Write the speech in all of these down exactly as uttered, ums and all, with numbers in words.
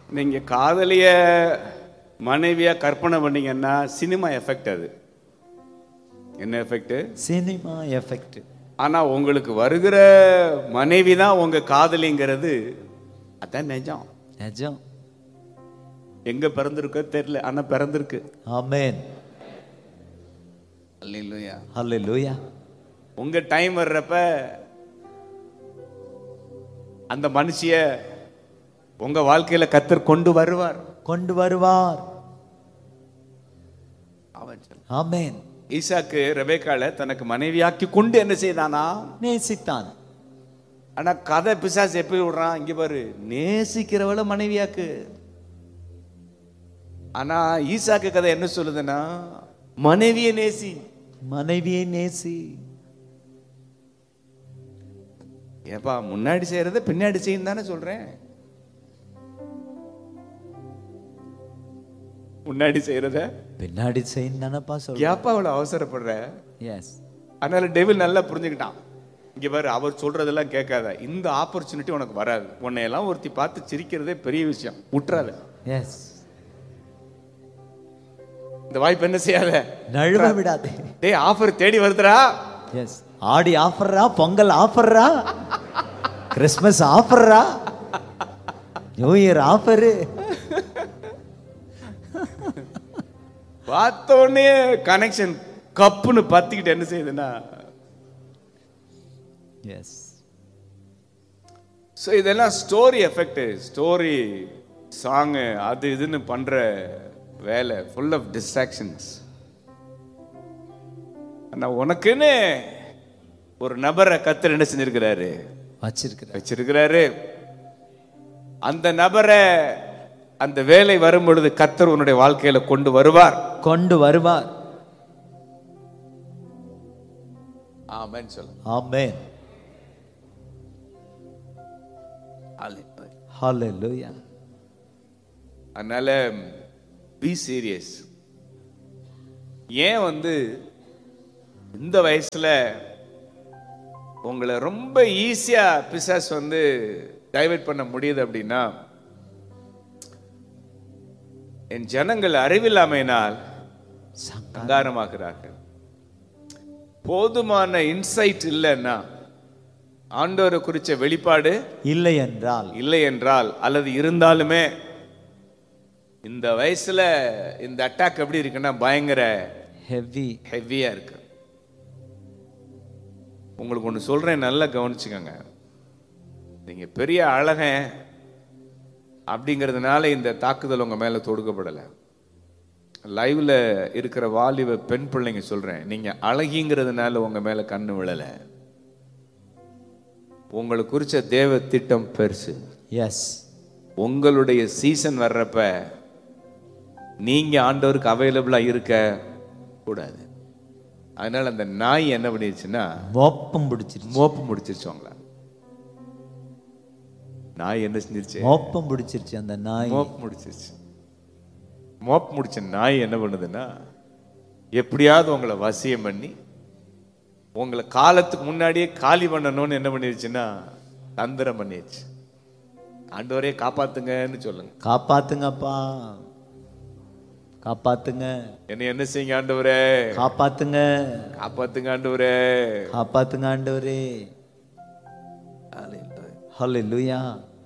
நீங்க காதலிய மனைவியா கற்பனை பண்ணீங்கன்னா சினிமா எஃபெக்ட். அது என்ன எஃபெக்ட்? Cinema effect. ஆனா உங்களுக்கு வருகிற மனைவி தான் உங்க காதலிங்கிறது, அதான் நிஜம். நிஜம். எங்க பிறந்திருக்கோ தெரியல, ஆனா பிறந்திருக்கு. ஆமென். ஹல்லேலூயா. ஹல்லேலூயா. உங்க டைம் வர்றப்ப அந்த மனுஷிய உங்க வாழ்க்கையில கர்த்தர் கொண்டு வருவார், கொண்டு வருவார். ஆமென். ஈசாக்கு ரெபெக்காளை தனக்கு மனைவியாக்கி கொண்டு என்ன செய்தானா? நேசித்தான். ஆனா கதை பிசாசு எப்படி விடுறான்? இங்க பாரு, நேசிக்கிறவள மனைவியாக்கு. ஆனா ஈசாக்கு கதை என்ன சொல்லுதுன்னா, மனைவியை நேசி, மனைவியை நேசி. ஏப்பா, முன்னாடி செய்யறத பின்னாடி செய்யும் தானே சொல்றேன். முன்னாடி செய்யறத பின்னாடி செய்யும் தானப்பா சொல்றேன். ஏப்பா அவ்வளவு அவசரப்படுற? எஸ். அதனால டெவில் நல்லா புரிஞ்சுக்கிட்டான். இங்க பாரு, அவர் சொல்றதெல்லாம் கேட்காத, இந்த ஆப்பர்ச்சுனிட்டி உனக்கு வராது. உன்னை எல்லாம் ஒருத்தி பார்த்து சிரிக்கிறதே பெரிய விஷயம், விட்டுறாத. எஸ். இந்த வாய்ப்பு என்ன செய்யாத, நழுவ விடாதே. டேய், ஆஃபர் தேடி வருதுடா. எஸ். ஆடி ஆஃபர்ரா, Pongal ஆஃபர்ரா, Christmas ஆஃபர்ரா, new year offer. பார்த்த உடனே கனெக்ஷன் கப்புன்னு பத்திக்கிட்டு என்ன செய்யுதுன்னா, எஸ். ஸோ இதெல்லாம் ஸ்டோரி எஃபெக்ட், ஸ்டோரி சாங்கு அது இதுன்னு பண்ற வேலை, ஃபுல் ஆஃப் டிஸ்ட்ராக்ஷன்ஸ். ஆனா உனக்குன்னு ஒரு நபரை கர்த்தர் என்ன செஞ்சிருக்கிறாரு? வச்சிருக்கிறாரு வச்சிருக்கிறாரு அந்த நபரை அந்த வேலை வரும் பொழுது கர்த்தர் உன்னுடைய வாழ்க்கையில கொண்டு வருவார், கொண்டு வருவார். ஆமென் சொல்ல. ஆமென். ஹல்லேலூயா. அதனால பி சீரியஸ். ஏன் வந்து இந்த வயசுல உங்களை ரொம்ப ஈஸியா பிசாசு வந்து டைவர்ட் பண்ண முடியுது அப்படின்னா, என் ஜனங்கள் அறிவில்லாமையினால் சங்காரமாகிறார்கள். போதுமான இன்சைட் இல்லைன்னா, ஆண்டவரை குறிச்ச வெளிப்பாடு இல்லை என்றால் இல்லை என்றால் அல்லது இருந்தாலுமே இந்த வயசுல இந்த அட்டாக் எப்படி இருக்குன்னா பயங்கர ஹெவி ஹெவியா இருக்கு. உங்களுக்கு ஒன்று சொல்றேன், நல்லா கவனிச்சுக்கோங்க. நீங்க பெரிய அழகன் அப்படிங்கிறதுனால இந்த தாக்குதல் உங்க மேல தொடுக்கப்படலை. லைவ்ல இருக்கிற வாலிப பெண் பிள்ளைங்க சொல்றேன், நீங்க அழகிங்கிறதுனால உங்க மேல கண்ணு விழல. உங்களுக்கு குறிச்ச தேவ திட்டம் பெருசு. எஸ். உங்களுடைய சீசன் வர்றப்ப நீங்க ஆண்டவருக்கு அவைலபிளா இருக்க கூடாது. அதனால அந்த நாய் என்ன பண்ணிருச்சுன்னா மோப்பம் பிடிச்சிருச்சு. மோப்பம் பிடிச்சிருச்சு அவங்கள. நாய் என்ன செஞ்சிருச்சு? மோப்பம் பிடிச்சிருச்சு. அந்த நாய் மோப்பம் முடிச்சிருச்சு. மோப்பம் முடிச்ச நாய் என்ன பண்ணுதுன்னா, எப்படியாவது உங்களை வசியம் பண்ணி உங்களை காலத்துக்கு முன்னாடியே காலி பண்ணணும்னு என்ன பண்ணிருச்சுன்னா தந்திரம் பண்ணிடுச்சு. ஆண்டவரே காப்பாத்துங்கன்னு சொல்லுங்க. காப்பாத்துங்கப்பா, காப்பாத்துங்க. என்ன என்ன செய்யுங்க ஆண்டவரே? காப்பாத்துங்க, காப்பாத்துங்க ஆண்டவரே, காப்பாத்துங்க ஆண்டவரே. ஹல்லேலூயா.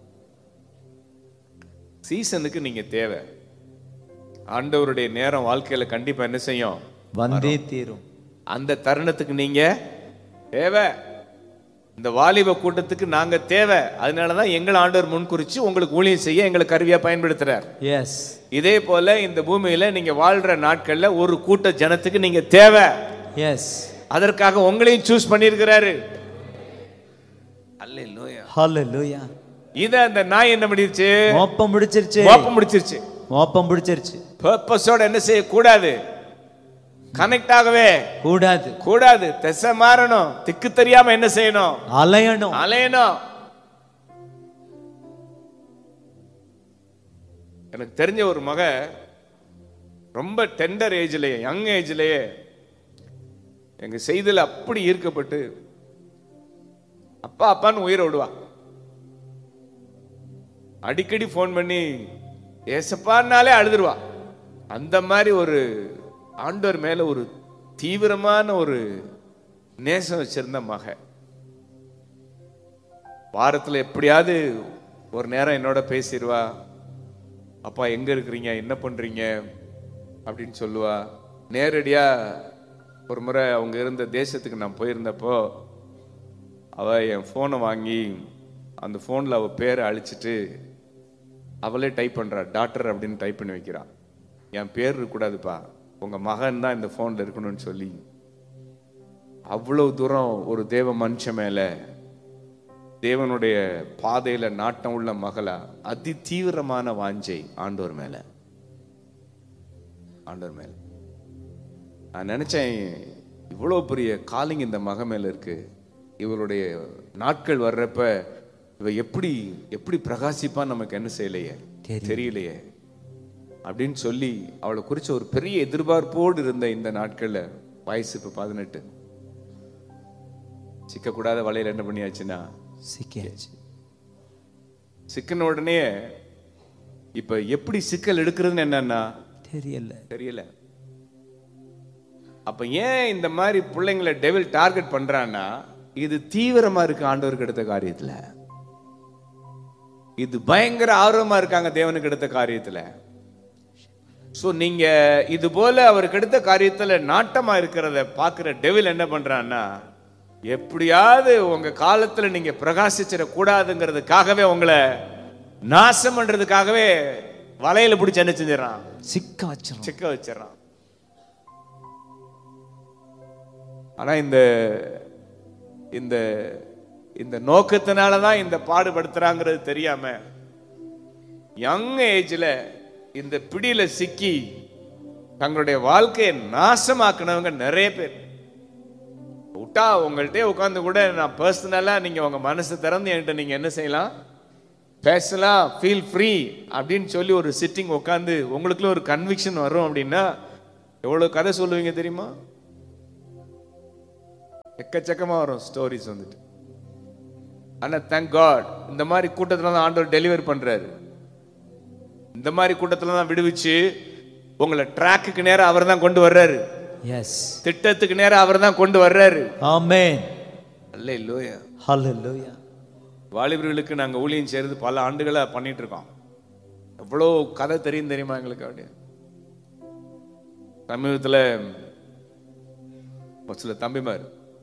சீசனுக்கு நீங்க தேவை. ஆண்டவருடைய நேரம் வாழ்க்கையில கண்டிப்பா என்ன செய்யும்? வந்தே தீரும். அந்த தருணத்துக்கு நீங்க தேவை. இந்த வாலிப கூட்டத்துக்கு நாங்க தேவை. அதனாலதான் எங்களை ஆண்டவர் முன்குறிச்சு உங்களுக்கு ஊழியம் செய்ய எங்களை கருவியா பயன்படுத்துறார். எஸ். இதே போல இந்த பூமியில நீங்க வாழ்ற நாட்கள்ல ஒரு கூட்ட ஜனத்துக்கு நீங்க தேவை. எஸ். அதற்காக உங்களையும் சூஸ் பண்ணியிருக்கிறாரு. ஹல்லேலூயா. ஹல்லேலூயா. இத அந்த நாய் என்ன பண்ணிருச்சு? மோப்பம் முடிச்சிருச்சு. மோப்பம் முடிச்சிருச்சு. மோப்பம் முடிச்சிருச்சு. பர்பஸோட என்ன செய்ய கூடாது? கனெக்ட் ஆகவே கூடாது. கூடாது. திசை மாறணும். திக்கு தெரியாம என்ன செய்யணும்? அலையணும். அலையணும். எனக்கு தெரிஞ்ச ஒரு மக ரொம்ப டெண்டர் ஏஜ்லயே, யங் ஏஜ்லயே எங்க செய்தில அப்படி ஈர்க்கப்பட்டு அப்பா அப்பான்னு உயிரை விடுவா. அடிக்கடி போன் பண்ணி ஏசப்பான்னாலே அழுதுருவா. அந்த மாதிரி ஒரு ஆண்டவர் மேல ஒரு தீவிரமான ஒரு நேசம் வச்சிருந்த மக. வாரத்துல எப்படியாவது ஒரு நேரம் என்னோட பேசிடுவா. அப்பா எங்க இருக்கிறீங்க, என்ன பண்றீங்க அப்படின்னு சொல்லுவா. நேரடியா ஒரு முறை அவங்க இருந்த தேசத்துக்கு நான் போயிருந்தப்போ அவ என் போனை வாங்கி அந்த போன்ல அவ பேரை அழிச்சிட்டு அவளே டைப் பண்றா, டாக்டர் அப்படின்னு டைப் பண்ணி வைக்கிறா. என் பேர் இருக்கக்கூடாதுப்பா, உங்க மகன் தான் இந்த போன்ல இருக்கணும்னு சொல்லி அவ்வளவு தூரம் ஒரு தேவ மனுஷன் மேல, தேவனுடைய பாதையில நாட்டம் உள்ள மகளா அதி தீவிரமான வாஞ்சை ஆண்டவர் மேல ஆண்டவர் மேல. நான் நினைச்சேன், இவ்வளவு பெரிய காலிங் இந்த மக மேல இருக்கு, இவளுடைய நாட்கள் வர்றப்ப இவ எப்படி எப்படி பிரகாசிப்பான்னு நமக்கு என்ன செய்யலையே தெரியலையே அப்படின்னு சொல்லி அவளை குறிச்ச ஒரு பெரிய எதிர்பார்ப்போடு இருந்த இந்த நாட்கள்ல வயசு இப்ப பதினெட்டு. சிக்கக்கூடாத வலையில என்ன பண்ணியாச்சுன்னா சிக்கியாச்சு. சிக்கன உடனே இப்ப எப்படி சிக்கல் எடுக்கிறதுன்னு என்னன்னா தெரியல தெரியல அப்ப ஏன் இந்த மாதிரி பிள்ளைங்களை டெவில் டார்கெட் பண்றான்னா, இது தீவிரமா இருக்கு ஆண்டவருக்கு எடுத்த காரியத்துல, இது பயங்கர ஆர்வமா இருக்காங்க தேவனுக்கு எடுத்த காரியத்துல. சோ நீங்க இது போல அவருக்கு எடுத்த காரியத்துல நாட்டமா இருக்கிறத பாக்குற டெவில் என்ன பண்றான்னா, எப்படியாவது உங்க காலத்துல நீங்க பிரகாசிச்சிட கூடாதுங்கிறதுக்காகவே உங்களை நாசம் பண்றதுக்காகவே வலையில பிடிச்சு என்ன செஞ்சிடறான், சிக்க வச்சு சிக்க வச்சிடறான். ஆனா இந்த இந்த இந்த நோக்கத்தினாலதான் இந்த பாடுபடுத்துறாங்கிறது தெரியாம யங் ஏஜ்ல இந்த பிடியில சிக்கி தங்களுடைய வாழ்க்கையை நாசமாக்குனவங்க நிறைய பேர். விட்டா உங்கள்கிட்ட உட்காந்து கூட நான் பர்சனலா நீங்க உங்க மனசு திறந்து என்கிட்ட நீங்க என்ன செய்யலாம், பேசலாம், ஃபீல் ஃப்ரீ அப்படின்னு சொல்லி ஒரு சிட்டிங் உட்காந்து உங்களுக்குள்ள ஒரு கன்விக்ஷன் வரும் அப்படின்னா எவ்வளவு கதை சொல்லுவீங்க தெரியுமா? எக்கச்சக்கமா வரும் ஸ்டோரிஸ் வந்துட்டு. ஆனா தேங்க் காட் இந்த மாதிரி கூட்டத்துல தான் ஆண்டவர் டெலிவர் பண்றாரு. இந்த மாதிரி கூட்டத்துல தான் விடுவிச்சு உங்களை ட்ராக்குக்கு நேரம் அவர் தான் கொண்டு வர்றாரு. எஸ், திட்டத்துக்கு நேரம் அவர் தான் கொண்டு வர்றாரு. ஆமென். அல்லேலூயா ஹல்லேலூயா. வாலிபர்களுக்கு நாங்க ஊழியம் செய்யறது பல ஆண்டுகளா பண்ணிட்டு இருக்கோம். எவ்வளோ கதை தெரியும் தெரியுமா எங்களுக்கு. அப்படியே சமீபத்துல சில தம்பிமார்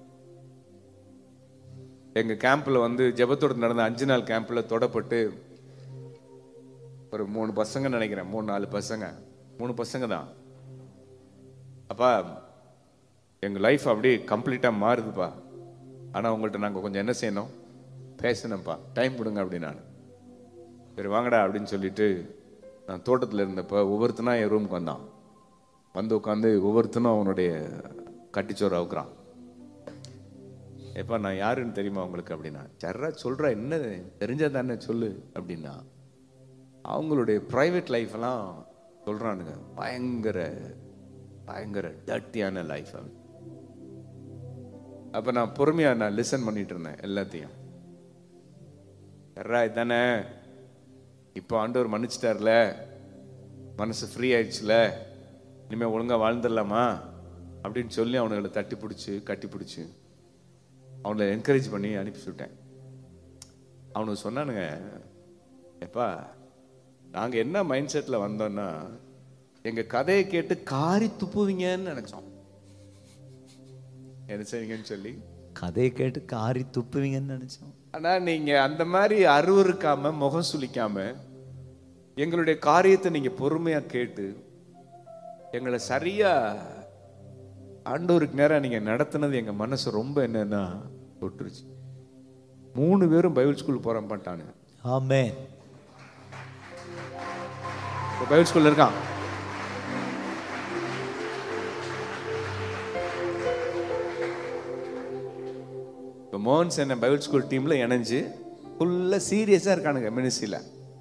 எங்க கேம்ப்ல வந்து ஜெபத்தோடு நடந்த அஞ்சு நாள் கேம்ப்ல தொடப்பட்டு ஒரு மூணு பசங்க நினைக்கிறேன், மூணு நாலு பசங்க மூணு பசங்க தான். அப்பா எங்க லைஃப் அப்படியே கம்ப்ளீட்டா மாறுதுப்பா. ஆனா உங்கள்கிட்ட நாங்க கொஞ்சம் என்ன செய்யணும், பேசணும்ப்பா, டைம் கொடுங்க அப்படின்னு. நான் சரி வாங்கடா அப்படின்னு சொல்லிட்டு நான் தோட்டத்தில் இருந்தப்ப ஒவ்வொருத்தனா என் ரூமுக்கு வந்தான். வந்து உட்காந்து ஒவ்வொருத்தனும் அவனுடைய கட்டிச்சோறு அவுக்குறான். எப்பா நான் யாருன்னு தெரியுமா உங்களுக்கு அப்படின்னா, சர்ரா சொல்ற, என்ன தெரிஞ்சா தானே சொல்லு அப்படின்னா. அவங்களுடைய பிரைவேட் லைஃப் எல்லாம் சொல்றானுங்க. பயங்கர பயங்கர டர்ட்டியான லைஃப். அப்ப நான் பொறுமையா நான் லிசன் பண்ணிட்டு இருந்தேன் எல்லாத்தையும். சர்ரா இதானே, இப்போ ஆண்டவர் மன்னிச்சிட்டார்ல, மனசு ஃப்ரீ ஆயிடுச்சுல, இனிமே ஒழுங்கா வாழ்ந்துடலாமா அப்படின்னு சொல்லி அவனுங்களை தட்டி பிடிச்சி கட்டி பிடிச்சி அவனை என்கரேஜ் பண்ணி அனுப்பி விட்டேன். அவனுக்கு சொன்னானுங்க, எப்பா நாங்கள் என்ன மைண்ட் செட்டில் வந்தோம்னா, எங்கள் கதையை கேட்டு காரி துப்புவீங்கன்னு நினச்சோம். என்ன செய்வீங்கன்னு சொல்லி கதையை கேட்டு காரி துப்புவீங்கன்னு நினச்சோம். ஆனால் நீங்கள் அந்த மாதிரி அருவருக்காம முகம் சுளிக்காம எங்களுடைய காரியத்தை நீங்கள் பொறுமையாக கேட்டு எங்களை சரியா ஆண்டவருக்கு நேரம் நீங்க நடத்தினது எங்க மனசு ரொம்ப என்னன்னா தொட்டுருச்சு. மூணு பேரும் பைபிள் ஸ்கூல் போற மாட்டானுங்க. ஆமென். பைபிள் ஸ்கூல்ல இருக்கான். இப்போ மோகன்ஸ் என்ன பைபிள் ஸ்கூல் டீம்ல இணைஞ்சு ஃபுல்லா சீரியஸா இருக்கானுங்க மினிஸ்ட்ரியில.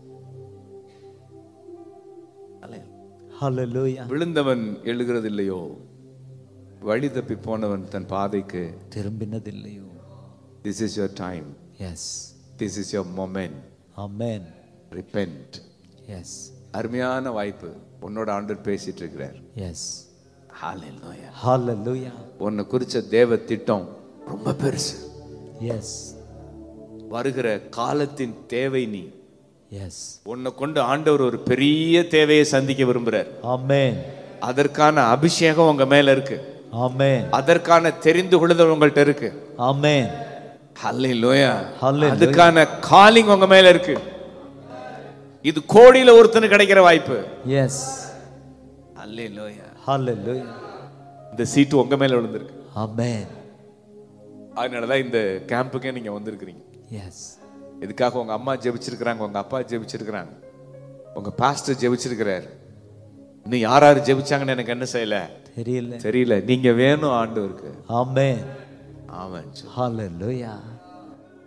ஹல்லேலூயா. விழுந்தவன் எழுகிறது இல்லையோ, வழி தப்பி போனவன் தன் பாதைக்கு திரும்பினதில்லையோ. This is your time. Yes. This is your moment. Amen. Repent. Yes. அருமையான வாய்ப்பு. உன்னோட ஆண்டவர் பேசிட்டு இருக்கிறார். எஸ். ஹalleluya. ஹalleluya. உன்னை குறிச்ச தேவ திட்டம் ரொம்ப பெருசு. எஸ். வருகிற காலத்தின் தேவை நீ. எஸ். உன்னை கொண்டு ஆண்டவர் ஒரு பெரிய தேவையை சந்திக்க விரும்புறார். ஆமென். அதற்கான அபிஷேகம் உங்க மேல இருக்கு. ஆமென். அதற்கான தெரிந்து கொள்ளுதல் உங்கள்ட்ட இருக்கு. ஆமென். ஹalleluya. ஹalleluya. அதுக்கான காலிங் உங்க மேல இருக்கு. இது கோடியில ஒருத்தனுக்கு கிடைக்கிற வாய்ப்பு. எஸ். ஹalleluya. ஹalleluya. இந்த சீட்டு உங்க மேல விழுந்திருக்கு. ஆமென். அதனாலதான் இந்த கேம்புக்கே நீங்க வந்திருக்கிறீங்க. எஸ். இதுக்காக உங்க அம்மா ஜெபிச்சிருக்கிறாங்க, உங்க அப்பா ஜெபிச்சிருக்கிறாங்க, உங்க பாஸ்டர் ஜெபிச்சிருக்கிறார். இன்னும் யார் யார் ஜெபிச்சாங்கன்னு எனக்கு என்ன செய்யல தெரியல தெரியல நீங்க வேணும் ஆண்டவருக்கு. ஆமென். ஆமென். ஹalleluya.